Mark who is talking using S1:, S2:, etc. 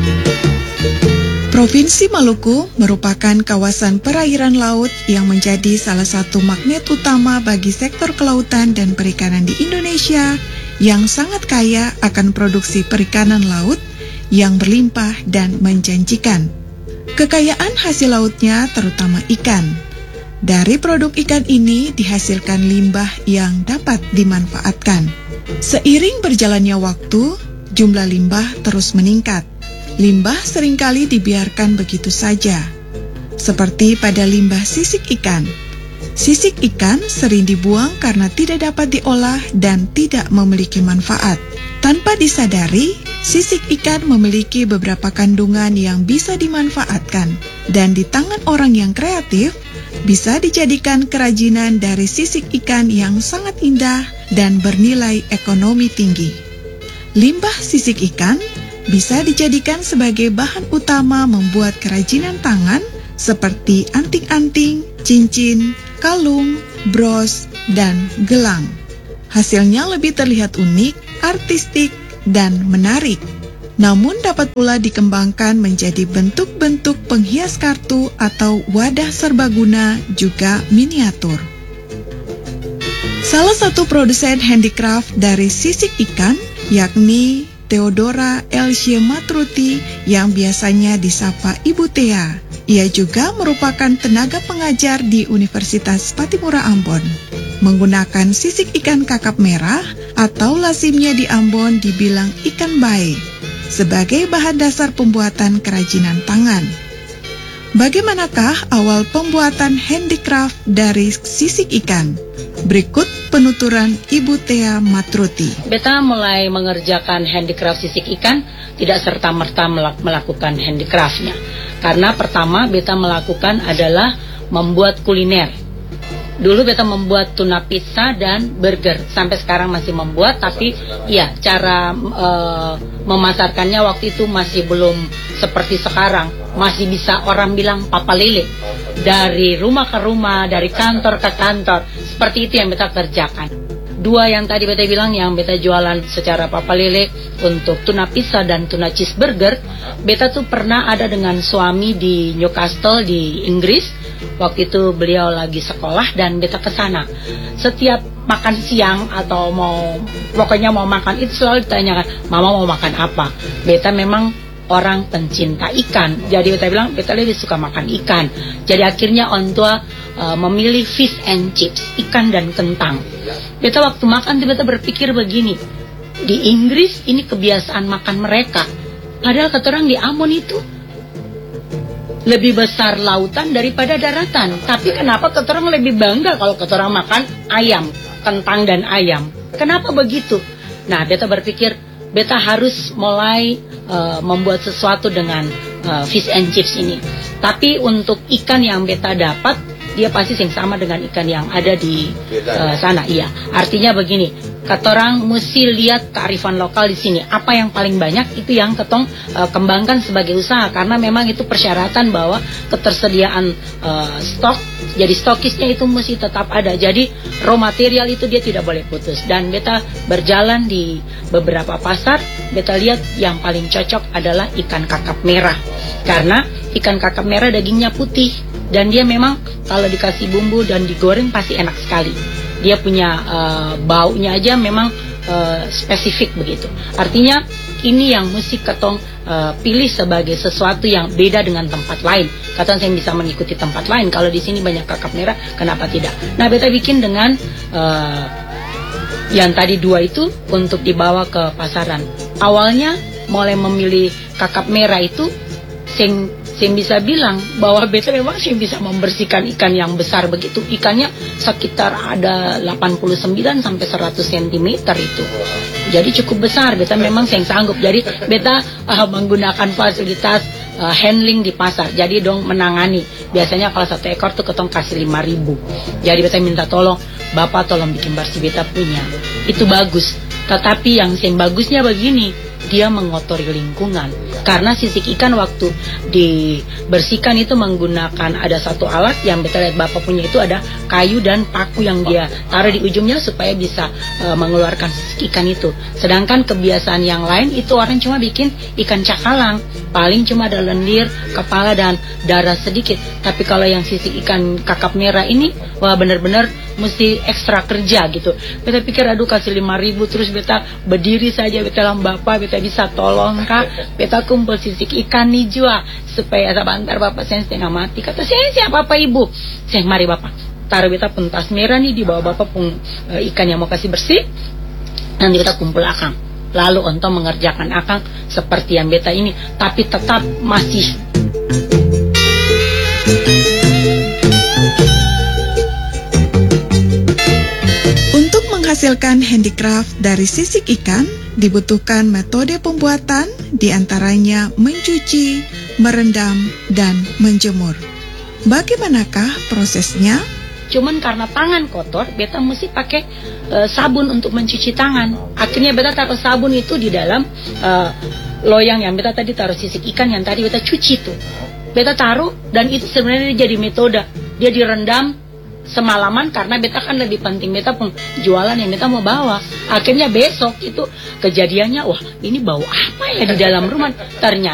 S1: Provinsi Maluku merupakan kawasan perairan laut yang menjadi salah satu magnet utama bagi sektor kelautan dan perikanan di Indonesia yang sangat kaya akan produksi perikanan laut yang berlimpah dan menjanjikan. Kekayaan hasil lautnya terutama ikan. Dari produk ikan ini dihasilkan limbah yang dapat dimanfaatkan. Seiring berjalannya waktu, jumlah limbah terus meningkat. Limbah seringkali dibiarkan begitu saja, seperti pada limbah sisik ikan. Sisik ikan sering dibuang karena tidak dapat diolah dan tidak memiliki manfaat. Tanpa disadari, sisik ikan memiliki beberapa kandungan yang bisa dimanfaatkan, dan di tangan orang yang kreatif, bisa dijadikan kerajinan dari sisik ikan yang sangat indah dan bernilai ekonomi tinggi. Limbah sisik ikan bisa dijadikan sebagai bahan utama membuat kerajinan tangan seperti anting-anting, cincin, kalung, bros, dan gelang. Hasilnya lebih terlihat unik, artistik, dan menarik. Namun dapat pula dikembangkan menjadi bentuk-bentuk penghias kartu atau wadah serbaguna juga miniatur. Salah satu produsen handicraft dari sisik ikan yakni Theodora Elsye Matruti yang biasanya disapa Ibu Thea. Ia juga merupakan tenaga pengajar di Universitas Patimura Ambon. Menggunakan sisik ikan kakap merah atau lazimnya di Ambon dibilang ikan bae sebagai bahan dasar pembuatan kerajinan tangan. Bagaimanakah awal pembuatan handicraft dari sisik ikan? Berikut penuturan Ibu Thea Matruti.
S2: Beta mulai mengerjakan handicraft sisik ikan tidak serta-merta melakukan handicraftnya. Karena pertama beta melakukan adalah membuat kuliner. Dulu beta membuat tuna pizza dan burger. Sampai sekarang masih membuat, tapi ya cara memasarkannya waktu itu masih belum seperti sekarang. Masih bisa orang bilang papa lele. Dari rumah ke rumah, dari kantor ke kantor. Seperti itu yang beta kerjakan. Dua yang tadi beta bilang yang beta jualan secara papa lele untuk tuna pizza dan tuna cheeseburger. Beta tuh pernah ada dengan suami di Newcastle di Inggris. Waktu itu beliau lagi sekolah dan beta ke sana. Setiap makan siang atau pokoknya mau makan itu selalu ditanyakan, "Mama mau makan apa?" Beta memang orang pencinta ikan. Jadi beta bilang, beta lebih suka makan ikan. Jadi akhirnya orang tua memilih fish and chips, ikan dan kentang. Beta waktu makan, beta berpikir begini, di Inggris ini kebiasaan makan mereka. Padahal kata orang di Ambon itu lebih besar lautan daripada daratan. Tapi kenapa kata orang lebih bangga kalau kata orang makan ayam, kentang dan ayam? Kenapa begitu? Nah, beta berpikir, beta harus mulai membuat sesuatu dengan fish and chips ini. Tapi untuk ikan yang beta dapat, dia pasti sama dengan ikan yang ada di sana. Iya, artinya begini, katorang mesti lihat kearifan lokal di sini. Apa yang paling banyak itu yang ketong kembangkan sebagai usaha, karena memang itu persyaratan bahwa ketersediaan stok. Jadi stokisnya itu mesti tetap ada. Jadi raw material itu dia tidak boleh putus. Dan beta berjalan di beberapa pasar, beta lihat yang paling cocok adalah ikan kakap merah. Karena ikan kakap merah dagingnya putih dan dia memang kalau dikasih bumbu dan digoreng pasti enak sekali. Dia punya baunya aja memang spesifik begitu. Artinya ini yang mesti ketong pilih sebagai sesuatu yang beda dengan tempat lain. Katong saya bisa mengikuti tempat lain. Kalau di sini banyak kakap merah, kenapa tidak? Nah, beta bikin dengan yang tadi dua itu untuk dibawa ke pasaran. Awalnya mulai memilih kakap merah itu, saya bisa bilang bahwa beta memang saya bisa membersihkan ikan yang besar begitu. Ikannya sekitar ada 89 sampai 100 cm itu. Jadi cukup besar. Beta memang saya sanggup. Jadi beta menggunakan fasilitas handling di pasar. Jadi dong menangani. Biasanya kalau satu ekor tuh ketong kasih 5.000. Jadi beta minta tolong, Bapak tolong bikin bersih, beta punya. Itu bagus. Tetapi yang bagusnya begini, dia mengotori lingkungan. Karena sisik ikan waktu dibersihkan itu menggunakan ada satu alat yang beta lihat Bapak punya itu ada kayu dan paku yang dia taruh di ujungnya supaya bisa mengeluarkan sisik ikan itu. Sedangkan kebiasaan yang lain itu orang cuma bikin ikan cakalang. paling cuma ada lendir, kepala dan darah sedikit. Tapi kalau yang sisik ikan kakap merah ini, wah benar-benar mesti ekstra kerja gitu. Beta pikir aduh kasih 5.000 terus beta berdiri saja, beta bilang bapak beta bisa tolong kak, beta kumpul sisik ikan nih jua supaya sebentar bapak saya setengah mati. Kata saya siapa apa ibu? Saya mari bapak taruh beta pentas merah nih di bawah bapak pun ikan yang mau kasih bersih. Nanti beta kumpul akang. Lalu untuk mengerjakan akang seperti yang beta ini, tapi tetap masih.
S1: Untuk menghasilkan handicraft dari sisik ikan, dibutuhkan metode pembuatan, diantaranya mencuci, merendam, dan menjemur. Bagaimanakah prosesnya?
S2: Cuman karena tangan kotor, beta mesti pakai sabun untuk mencuci tangan. Akhirnya beta taruh sabun itu di dalam loyang yang beta tadi taruh sisik ikan yang tadi beta cuci itu. Beta taruh dan itu sebenarnya jadi metode. Dia direndam semalaman karena beta kan lebih penting beta pun jualan yang beta mau bawa. Akhirnya besok itu kejadiannya, wah ini bau apa ya di dalam rumah? Ternyata